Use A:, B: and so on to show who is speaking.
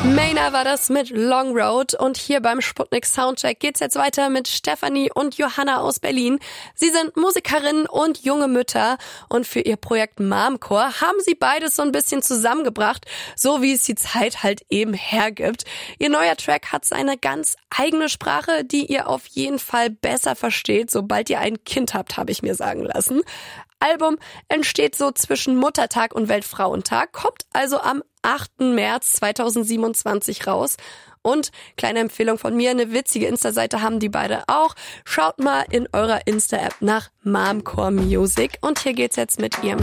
A: Maina war das mit Long Road und hier beim Sputnik Soundcheck geht's jetzt weiter mit Stefanie und Johanna aus Berlin. Sie sind Musikerinnen und junge Mütter und für ihr Projekt Momcore haben sie beides so ein bisschen zusammengebracht, so wie es die Zeit halt eben hergibt. Ihr neuer Track hat seine ganz eigene Sprache, die ihr auf jeden Fall besser versteht, sobald ihr ein Kind habt, habe ich mir sagen lassen. Album entsteht so zwischen Muttertag und Weltfrauentag, kommt also am 8. März 2027 raus. Und kleine Empfehlung von mir, eine witzige Insta-Seite haben die beide auch. Schaut mal in eurer Insta-App nach Momcore Music. Und hier geht's jetzt mit ihrem